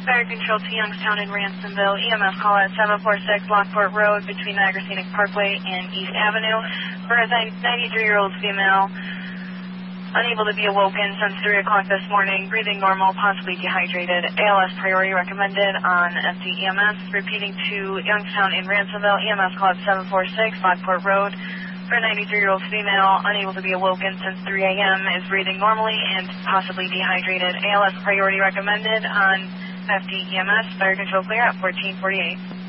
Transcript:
Fire Control to Youngstown and Ransomville. EMS call at 746 Lockport Road between Niagara Scenic Parkway and East Avenue for a 93-year-old female unable to be awoken since 3 o'clock this morning, breathing normal, possibly dehydrated. ALS priority recommended on FDEMS. Repeating to Youngstown and Ransomville. EMS call at 746 Lockport Road for a 93-year-old female unable to be awoken since 3 a.m. is breathing normally and possibly dehydrated. ALS priority recommended on FDEMS. Fire Control clear at 1448.